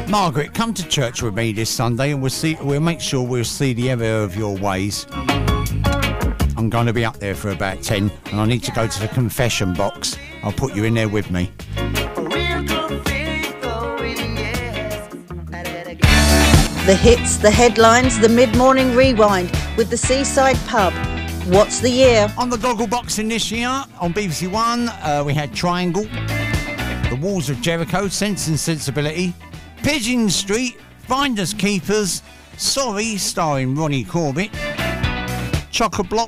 Margaret, come to church with me this Sunday and we'll make sure we'll see the error of your ways. I'm going to be up there for about 10 and I need to go to the confession box. I'll put you in there with me. The hits, the headlines, the mid-morning rewind with the Seaside Pub. What's the year? On the goggle boxing this year, on BBC One, we had Triangle, The Walls of Jericho, Sense and Sensibility, Pigeon Street, Finders Keepers, Sorry, starring Ronnie Corbett, Chock-a-Block,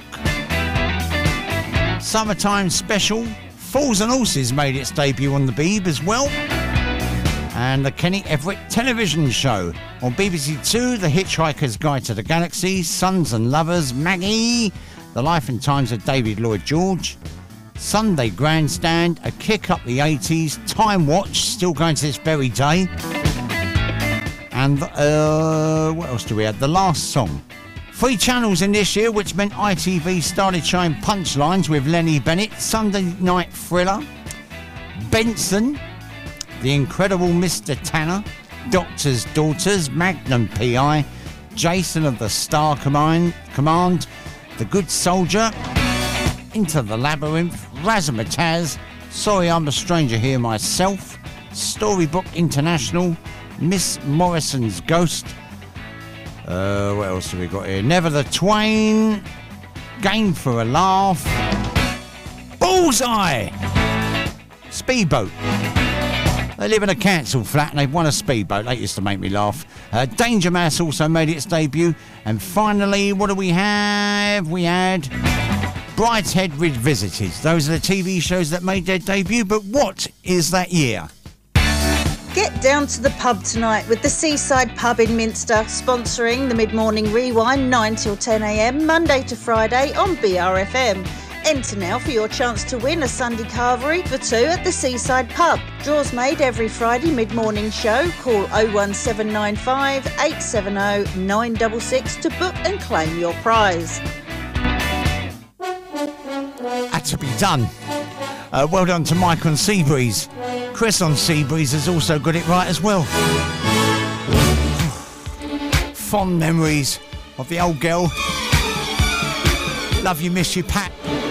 Summertime Special, Fools and Horses made its debut on the Beeb as well, and the Kenny Everett television show. On BBC Two, The Hitchhiker's Guide to the Galaxy, Sons and Lovers, Maggie, The Life and Times of David Lloyd George, Sunday Grandstand, A Kick Up the 80s, Time Watch, still going to this very day, and what else do we have? The Last Song. 3 channels in this year, which meant ITV started showing Punchlines with Lenny Bennett, Sunday Night Thriller, Benson, The Incredible Mr. Tanner, Doctor's Daughters, Magnum P.I., Jason of the Star Command, The Good Soldier, Into the Labyrinth, Razzmatazz, Sorry I'm a Stranger Here Myself, Storybook International, Miss Morrison's Ghost, what else have we got here? Never the Twain, Game for a Laugh, Bullseye, Speedboat. They live in a council flat and they've won a speedboat. That used to make me laugh. Danger Mouse also made its debut. And finally, what do we have? We had Brideshead Revisited. Those are the TV shows that made their debut. But what is that year? Get down to the pub tonight with the Seaside Pub in Minster, sponsoring the Mid-Morning Rewind 9 till 10 a.m, Monday to Friday on BRFM. Enter now for your chance to win a Sunday carvery for 2 at the Seaside Pub. Draws made every Friday mid-morning show. Call 01795 870 966 to book and claim your prize. Had to be done. Well done to Mike on Seabreeze. Chris on Seabreeze has also got it right as well. Fond memories of the old girl. Love you, miss you, Pat.